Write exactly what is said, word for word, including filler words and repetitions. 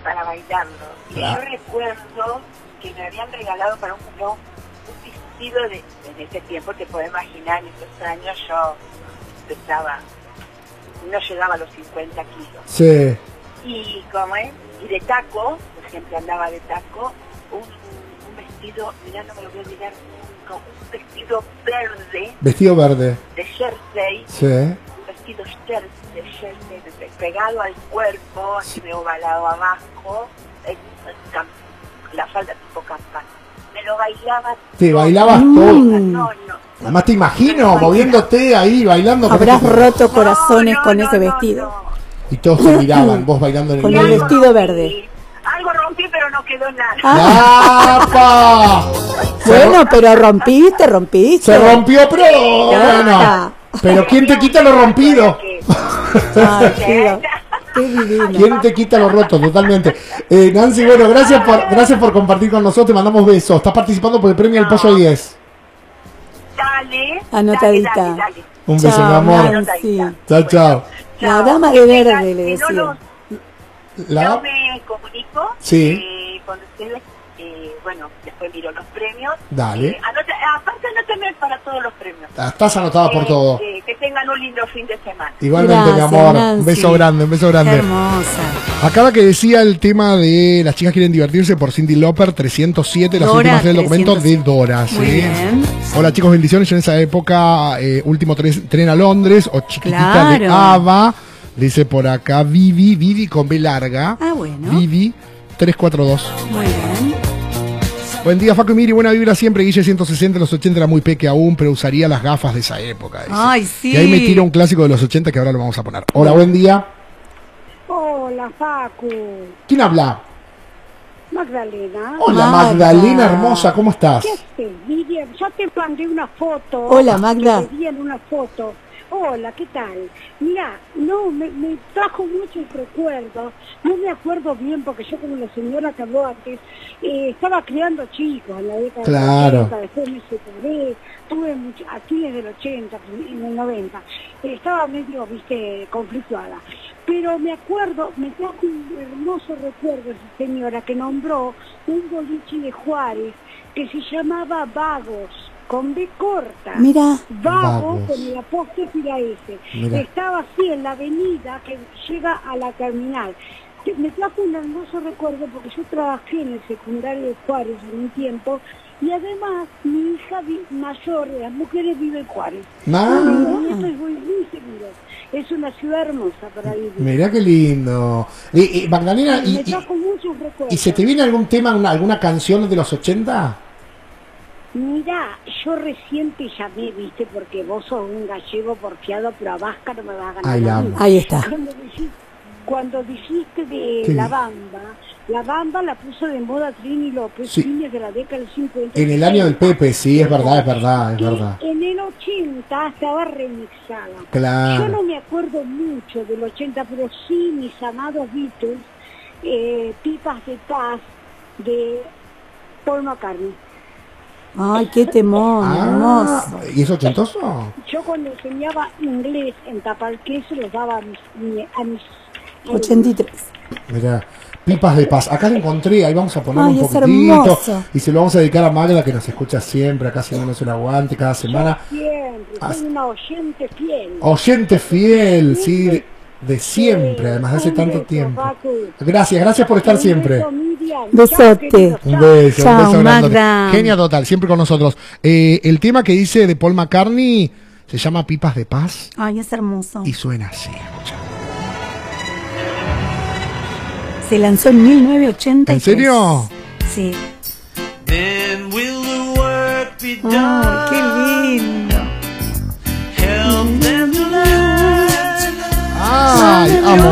para bailarlo. Y Claro. yo recuerdo que me habían regalado para un cumpleaños un vestido de, en ese tiempo, te puedo imaginar, en esos años yo pesaba, no llegaba a los cincuenta kilos. Sí. Y como es, y de taco, siempre andaba de taco, un, un vestido, mirá, no me lo voy a olvidar nunca, un vestido verde, Vestido verde. de jersey, Sí. un vestido jersey, de jersey, de- pegado al cuerpo, así me ovalado abajo, el- el cam- la falda tipo campana. Me lo bailaba. Te todo. bailabas Mm. todo. No, no. Además te Me imagino lo moviéndote ahí, bailando. con Habrás ese- roto No, corazones no, con no, ese no, vestido. no. Y todos te miraban, vos bailando en el Con Y el medio. algo vestido rompí, verde. Algo rompí, pero no quedó nada. Ah. ¡Apa! Bueno, pero rompiste, rompiste. Se rompió, pero Ya. bueno. Pero ¿quién te quita lo rompido? Ay, tío, qué divino. ¿Quién te quita lo roto? Totalmente. Eh, Nancy, bueno, gracias por gracias por compartir con nosotros. Te mandamos besos. Estás participando por el premio del Pollo diez. Dale. Anotadita. Dale, dale, dale. Un beso, mi Chao, amor. Nancy. Chao, chao. La Chao. dama de Que verde, tengan- le si no decía. los- La- Yo me comunico Sí. eh, con ustedes, eh, bueno, después miro los premios. Dale. Eh, anota- aparte anótenme para todos los premios. Estás anotada por Eh, todo. eh, que tengan un lindo fin de semana. Igualmente, Gracias, mi amor. Nancy. Un beso grande, un beso Qué grande. hermosa. Acaba que decía el tema de Las chicas quieren divertirse por Cindy Lauper trescientos siete, las Dora, últimas tres documentos de trescientos siete. Dora. ¿sí? Muy bien. Hola chicos, bendiciones. Yo en esa época, eh, último tres- tren a Londres o chiquitita de Claro. Ava. Dice por acá Vivi, Vivi con B larga. Ah, bueno. Vivi tres cuatro dos. Muy bien. Buen día, Facu y Miri, buena vibra siempre. Guille ciento sesenta, los ochenta era muy peque aún, pero usaría las gafas de esa época. dice. Ay, sí. Y ahí me tira un clásico de los ochenta que ahora lo vamos a poner. Hola, buen día. Hola, Facu. ¿Quién habla? Magdalena. Hola, Magda. Magdalena hermosa, ¿cómo estás? ¿Qué haces, Vivian? Ya te mandé una foto. Hola, Magda. Te pedían una foto. Hola, ¿qué tal? Mira, no, me, me trajo muchos recuerdos. No me acuerdo bien porque yo, como la señora que habló antes, eh, estaba criando chicos en la década Claro. del ochenta, después me separé, tuve mucho, a fines del ochenta, en el noventa. Eh, estaba medio, viste, conflictuada. Pero me acuerdo, me trajo un hermoso recuerdo esa señora que nombró un boliche de Juárez que se llamaba Vagos, con B corta. Mira. Vago Vagos. con el apóstrofe y la S. Mira. Estaba así en la avenida que llega a la terminal. Que Me trajo un hermoso recuerdo porque yo trabajé en el secundario de Juárez en un tiempo y además mi hija vi- mayor de las mujeres vive en Juárez. Ah. Y eso es muy, muy seguro. Es una ciudad hermosa para vivir. Mirá qué lindo. Y, y, Magdalena, y, Me y- trajo muchos recuerdos. ¿y se te viene algún tema, una- alguna canción de los ochenta? Mira, yo recién te llamé, viste, porque vos sos un gallego porfiado, pero a Vasca no me vas a ganar. Ay, la a mí. amo. Ahí está. Cuando dijiste, cuando dijiste de ¿Qué? La Bamba, La Bamba la puso de moda Trini López, Sí. fines de la década del cincuenta. En el año del Pepe, sí, es verdad, es verdad, es Y verdad. en el ochenta estaba remixada. Claro. Yo no me acuerdo mucho del ochenta, pero sí mis amados Beatles, eh, Pipas de Paz, de Paul McCartney. Ay, qué temón, Ah, hermoso. ¿y es ochentoso? Yo cuando enseñaba inglés en Tapalqué se los daba a mis... a mis ochenta y tres. Mirá, Pipas de Paz. Acá lo encontré, ahí vamos a poner Ay, un es poquitito. hermoso. Y se lo vamos a dedicar a Magda, que nos escucha siempre, acá haciéndonos el aguante cada semana. Siempre, Ah, soy una oyente fiel. Oyente fiel, sí, de, de siempre, además de hace Un tanto beso, tiempo. Facu. Gracias, gracias por estar Un siempre. beso, Miriam. Besote. Chao, querido. Un Chao. beso, Chao, un beso grande. Magda. Genia total, siempre con nosotros. Eh, el tema que dice de Paul McCartney se llama Pipas de Paz Ay, es hermoso. y suena así. Escucha. Se lanzó en mil novecientos ochenta y tres. ¿En serio? Sí. Then will the work be done? Ay, qué lindo. Help them to learn. Ay, amo.